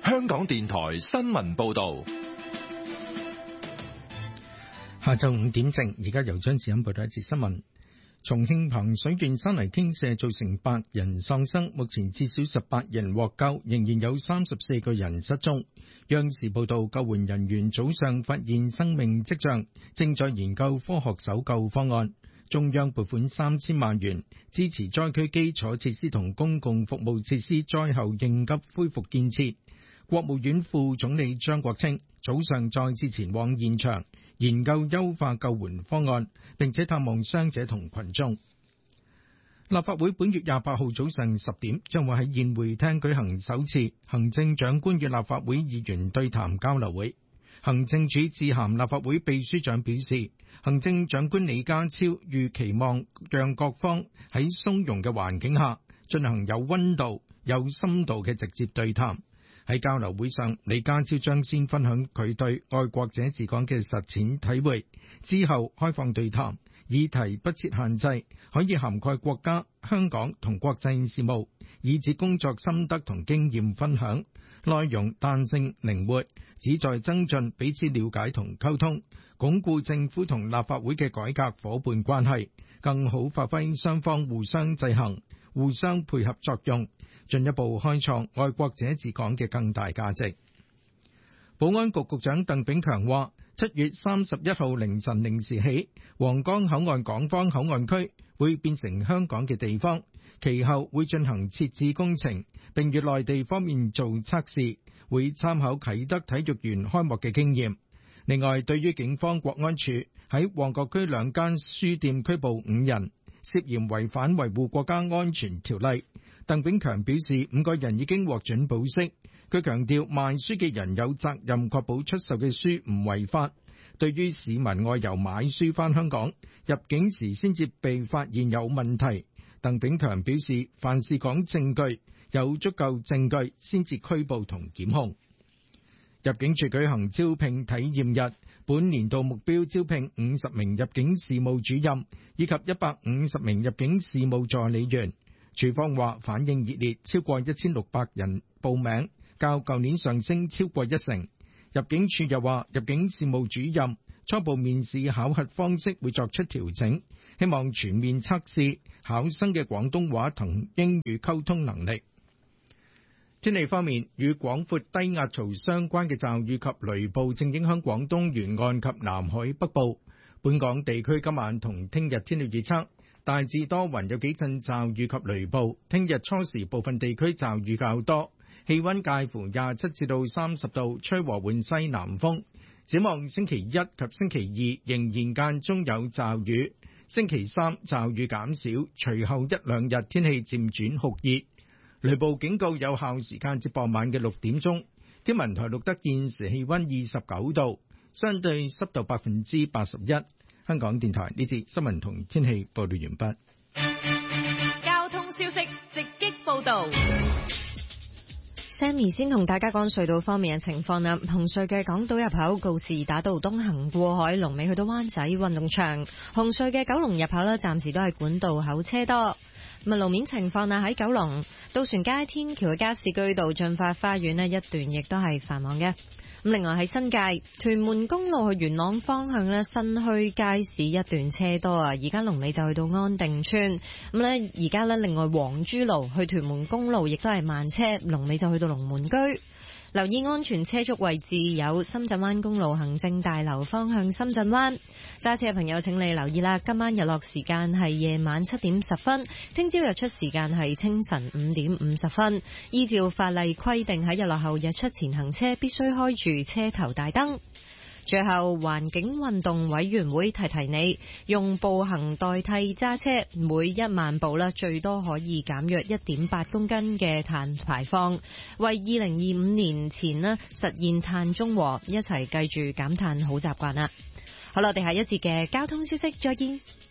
香港電台新聞報道。 下晝5點正，而家由張子欣報道一節新聞。重慶彭水縣山泥傾瀉造成8人喪生，目前至少18人獲救，仍然有34個人失蹤。央視報道，救援人員早上發現生命跡象，正在研究科學搜救方案。中央撥款3000萬元支持災區基礎設施同公共服務設施災後應急恢復建設。國務院副總理張國清早上再次前往現場研究優化救援方案，並且探望傷者同群眾。立法會本月28號早上10點將會喺宴會廳舉行首次行政長官與立法會議員對談交流會。行政署致函立法會秘書長表示，行政長官李家超預期望讓各方喺鬆容嘅環境下進行有溫度、有深度嘅直接對談。喺交流會上，李家超將先分享佢對愛國者治港嘅實踐體會，之後開放對談，議題不設限制，可以涵蓋國家、香港同國際事務，以至工作心得同經驗分享，內容彈性靈活，旨在增進彼此了解同溝通，鞏固政府同立法會嘅改革夥伴關係，更好發揮雙方互相制衡、互相配合作用，進一步開創愛國者治港嘅更大價值。保安局局長鄧炳強話，7月31號凌晨0時起，皇崗口岸港方口岸區會變成香港嘅地方，其後會進行設置工程，並與內地方面做測試，會參考啟德體育園開幕嘅經驗。另外，對於警方國安處喺旺角區2間書店拘捕5人，涉嫌違反維護國家安全條例，鄧炳強表示5個人已經獲准保釋。佢強調賣書嘅人有責任確保出售嘅書唔違法。對於市民外遊買書返香港，入境時先至被發現有問題，鄧炳強表示凡事講證據，有足夠證據先至拘捕同檢控。入境處舉行招聘體驗日，本年度目標招聘50名入境事務主任以及150名入境事務助理員。處方話反應熱烈，超過1600人報名，較舊年上升超過1成。入境處又話，入境事務主任初步面試考核方式會作出調整，希望全面測試考生嘅廣東話同英語溝通能力。天氣方面，與廣闊低壓槽相關嘅驟雨及雷暴正影響廣東沿岸及南海北部。本港地區今晚同聽日天氣預測，大致多雲，有幾陣驟雨及雷暴。聽日初時部分地區驟雨較多，氣溫介乎27至到30度，吹和緩西南風。展望星期1及星期2仍然間中有驟雨，星期3驟雨減少，隨後1、2日天氣漸轉酷熱。雷暴警告有效時間至傍晚嘅6點鐘。天文台錄得現時氣溫29度，相對濕度81%。香港電台呢節新聞同天氣報道完畢。 交通消息直擊報道。 Sammy 先同大家講隧道方面嘅情況啦。紅隧嘅港島入口告士打道東行過海，龍尾去到灣仔運動場。紅隧嘅九龍入口呢，暫時都係管道口車多。路面情況啊，喺九龍渡船街天橋嘅加士居道駿發花園呢一段亦都係繁忙嘅。另外喺新界屯門公路去元朗方向呢，新墟街市一段車多啊，而家龍尾就去到安定村。而家呢，另外黃珠路去屯門公路亦都係慢車，龍尾就去到龍門居。留意安全車速位置有深圳灣公路行政大樓方向深圳灣。揸車嘅朋友請你留意啦，今晚日落時間係夜晚7點10分，聽朝日出時間係清晨5點50分。依照法例規定，喺日落後日出前行車必須開住車頭大燈。最後，環境運動委員會提提你，用步行代替揸車，每1萬步最多可以減約1.8公斤嘅碳排放，為2025年前實現碳中和，一齊繼續減碳好習慣啦。好啦，我哋下一節嘅交通消息再見。